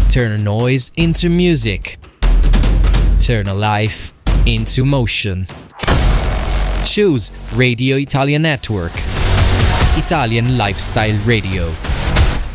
Turn a noise into music. Turn a life into motion. Choose Radio Italia Network. Italian Lifestyle Radio.